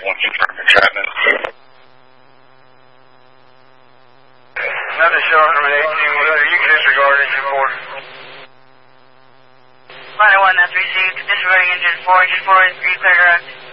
One confirmed entrapment. Another shot from an 18-wheeler. You can disregard engine 4. Line 1, that's received. Disregarding engine 4. Engine 4 is clear direct.